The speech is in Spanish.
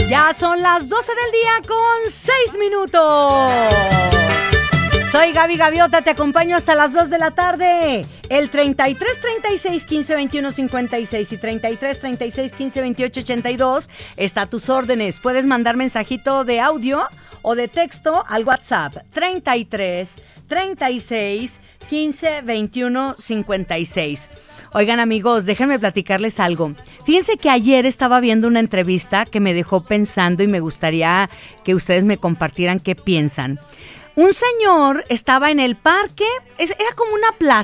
Ya son las 12 del día con 6 minutos. Soy Gaby Gaviota, te acompaño hasta las 2 de la tarde. El 33 36 15 21 56 y 33 36 15 28 82 está a tus órdenes. Puedes mandar mensajito de audio o de texto al WhatsApp 33 36 15 21 56. Oigan, amigos, déjenme platicarles algo. Fíjense que ayer estaba viendo una entrevista que me dejó pensando y me gustaría que ustedes me compartieran qué piensan. Un señor estaba en el parque, era como una